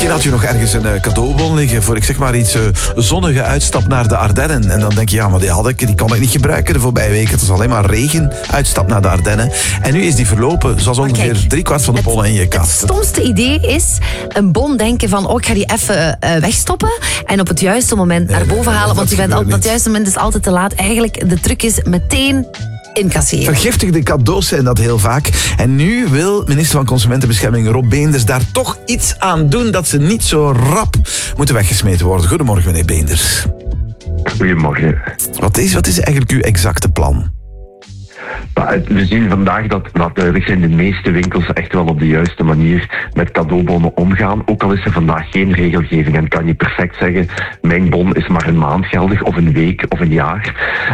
Misschien had je nog ergens een cadeaubon liggen voor, ik zeg maar iets, zonnige uitstap naar de Ardennen. En dan denk je, ja, maar die kon ik niet gebruiken de voorbije week. Het was alleen maar regen, uitstap naar de Ardennen. En nu is die verlopen, zoals ongeveer 3/4 van de bonnen in je kast. Het stomste idee is een bon denken van, ik ga die even wegstoppen en op het juiste moment naar boven halen, want het juiste moment is altijd te laat. Eigenlijk, de truc is meteen incasseren. Vergiftigde cadeaus zijn dat heel vaak. En nu wil minister van Consumentenbescherming Rob Beenders daar toch iets aan doen dat ze niet zo rap moeten weggesmeten worden. Goedemorgen, meneer Beenders. Goedemorgen. Wat is eigenlijk uw exacte plan? We zien vandaag dat duidelijk zijn, de meeste winkels echt wel op de juiste manier met cadeaubonnen omgaan. Ook al is er vandaag geen regelgeving en kan je perfect zeggen, mijn bon is maar een maand geldig of een week of een jaar.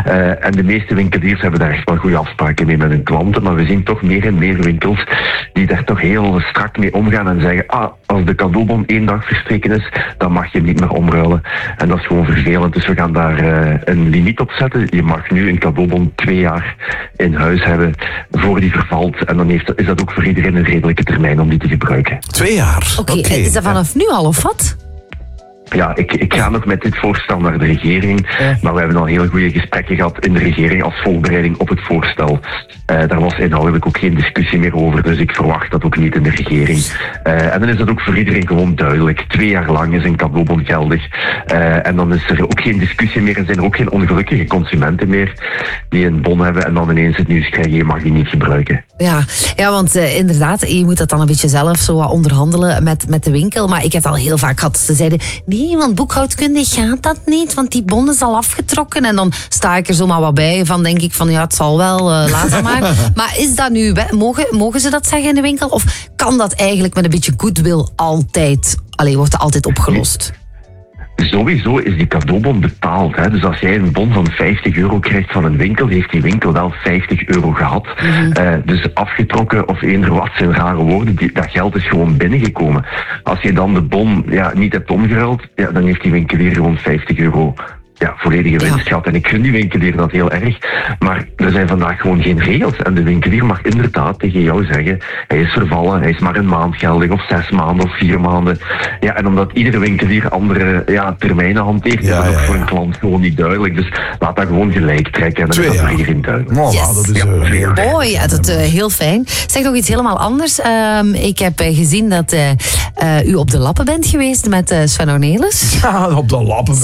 En de meeste winkeliers hebben daar echt wel goede afspraken mee met hun klanten. Maar we zien toch meer en meer winkels die daar toch heel strak mee omgaan en zeggen, als de cadeaubon 1 dag verstreken is, dan mag je hem niet meer omruilen. En dat is gewoon vervelend. Dus we gaan daar een limiet op zetten. Je mag nu een cadeaubon 2 jaar in huis hebben voor die vervalt. En dan is dat ook voor iedereen een redelijke termijn om die te gebruiken. 2 jaar? Oké, is dat vanaf nu al of wat? Ja, ik ga nog met dit voorstel naar de regering, maar we hebben al heel goede gesprekken gehad in de regering als voorbereiding op het voorstel. Daar was inhoudelijk ook geen discussie meer over, dus ik verwacht dat ook niet in de regering. En dan is dat ook voor iedereen gewoon duidelijk. 2 jaar lang is een cadeaubon geldig. En dan is er ook geen discussie meer en zijn er ook geen ongelukkige consumenten meer die een bon hebben en dan ineens het nieuws krijgen, je mag die niet gebruiken. Ja, want inderdaad, je moet dat dan een beetje zelf zo wat onderhandelen met de winkel. Maar ik heb het al heel vaak gehad. Ze zeiden, nee, want boekhoudkundig gaat dat niet, want die bon is al afgetrokken. En dan sta ik er zomaar wat bij van, denk ik van, ja, het zal wel, later maar. Maar is dat nu, mogen ze dat zeggen in de winkel? Of kan dat eigenlijk met een beetje goodwill altijd, wordt dat altijd opgelost? Sowieso is die cadeaubon betaald. Hè? Dus als jij een bon van €50 krijgt van een winkel, heeft die winkel wel €50 gehad. Dus afgetrokken of eender wat zijn rare woorden, dat geld is gewoon binnengekomen. Als je dan de bon niet hebt omgeruild, dan heeft die winkelier gewoon €50 volledige winst gehad. En ik gun die winkelier dat heel erg. Maar er zijn vandaag gewoon geen regels. En de winkelier mag inderdaad tegen jou zeggen, hij is vervallen, hij is maar een maand geldig, of 6 maanden, of 4 maanden. Ja, en omdat iedere winkelier andere termijnen hanteert, is dat ook voor een klant gewoon niet duidelijk. Dus laat dat gewoon gelijk trekken. En dan is dat voor iedereen duidelijk. Dat is mooi, dat heel fijn. Zeg nog iets helemaal anders. Ik heb gezien dat u op de lappen bent geweest met Sven Ornelis. Ja, op de lappen.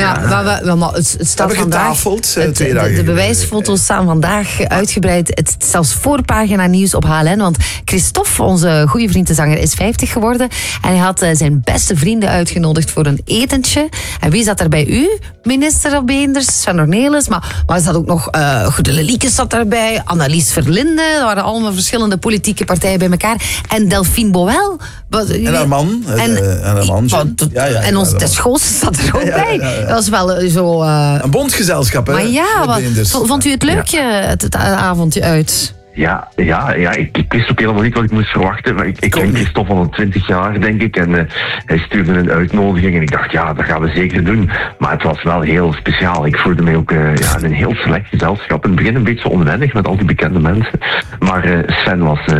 Maar het staat vandaag. De bewijsfoto's staan vandaag uitgebreid. Het is zelfs voorpagina nieuws op HLN. Want Christophe, onze goede vriend de zanger, is 50 geworden. En hij had zijn beste vrienden uitgenodigd voor een etentje. En wie zat er bij u? Minister Beenders, Sven Ornelis. Maar er zat ook nog Goede Lieke zat daarbij. Annelies Verlinde. Er waren allemaal verschillende politieke partijen bij elkaar. En Delphine Boel. En haar man. En onze Tess Goossens zat er ook bij. Dat was wel zo... een bondgezelschap, hè? Maar vond u het leuk, het avondje uit? Ja, ik wist ook helemaal niet wat ik moest verwachten. Maar ik ken Christophe al 20 jaar, denk ik. En hij stuurde een uitnodiging. En ik dacht, dat gaan we zeker doen. Maar het was wel heel speciaal. Ik voelde mij ook in een heel select gezelschap. In het begin een beetje onwennig met al die bekende mensen. Maar Sven was